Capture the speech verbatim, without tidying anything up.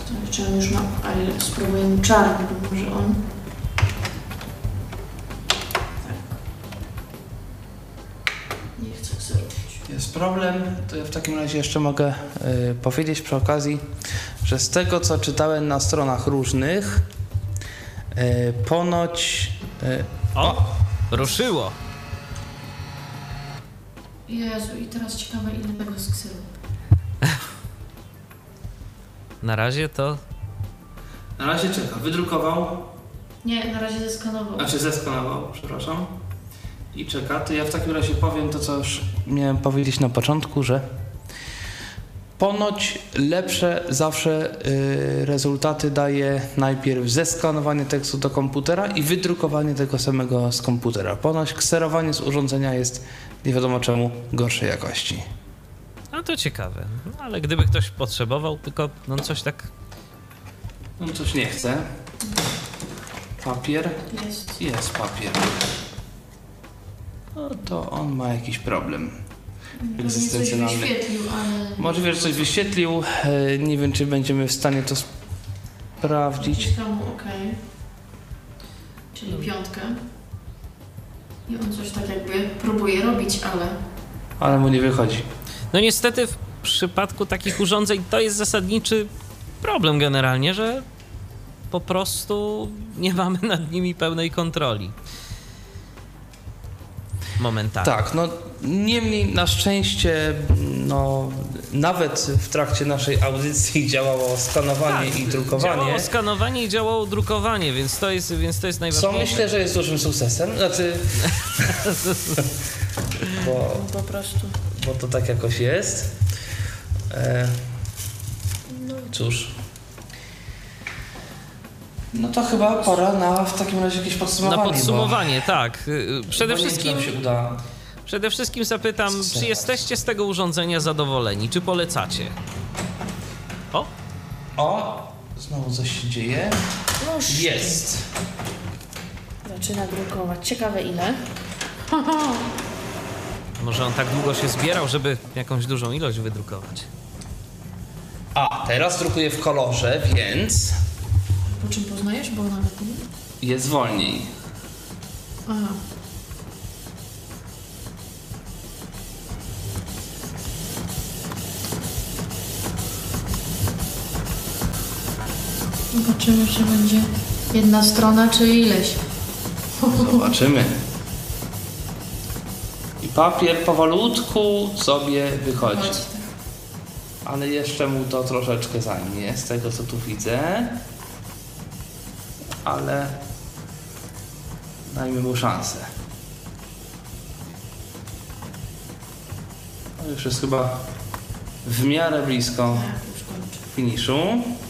Czy on już ma, ale spróbujemy czarny, bo może on... Nie chcę kserować. Jest problem, to ja w takim razie jeszcze mogę y, powiedzieć przy okazji, że z tego co czytałem na stronach różnych, y, ponoć... Y, o, ruszyło. Jezu, i teraz ciekawe ile tego sksyru. Na razie to... Na razie czeka, wydrukował, Nie, na razie zeskanował. znaczy zeskanował, przepraszam, i czeka. To ja w takim razie powiem to, co już miałem powiedzieć na początku, że ponoć lepsze zawsze y, rezultaty daje najpierw zeskanowanie tekstu do komputera i wydrukowanie tego samego z komputera. Ponoć kserowanie z urządzenia jest nie wiadomo czemu gorszej jakości. No to ciekawe, no, ale gdyby ktoś potrzebował, tylko no coś tak... No coś nie chce. Papier. Jest. Jest papier. No to on ma jakiś problem Pewnie coś egzystencjonalny. wyświetlił, ale... Możliwe, że coś wyświetlił. e, Nie wiem, czy będziemy w stanie to sprawdzić. Naciskam mu OK. Czyli piątkę. I on coś tak jakby próbuje robić, ale... Ale mu nie wychodzi. No niestety w przypadku takich urządzeń to jest zasadniczy problem generalnie, że po prostu nie mamy nad nimi pełnej kontroli. Momentalnie. Tak, no niemniej na szczęście no, nawet w trakcie naszej audycji działało skanowanie Tak, i drukowanie. Działało skanowanie i działało drukowanie, więc to jest, więc to jest Co najważniejsze. myślę, że jest dużym sukcesem. Znaczy... bo, No po prostu. bo to tak jakoś jest. E, no cóż. No to chyba pora na w takim razie jakieś podsumowanie. Na podsumowanie, bo, tak. Przede bo nie wszystkim, nam się uda. przede wszystkim zapytam, czy Strzelać. jesteście z tego urządzenia zadowoleni? Czy polecacie? O, O, znowu coś się dzieje. Już. Jest. Zaczyna drukować. Ciekawe ile. może on tak długo się zbierał, żeby jakąś dużą ilość wydrukować. A, teraz drukuję w kolorze, więc Po czym poznajesz? Bo nawet nie... jest wolniej. Aha. Zobaczymy, czy będzie jedna strona, czy ileś. Zobaczymy. I papier powolutku sobie wychodzi. Chodź, tak. Ale jeszcze mu to troszeczkę zajmie, z tego co tu widzę. Ale dajmy mu szansę. No już jest chyba w miarę blisko Tak, już kończę. finiszu.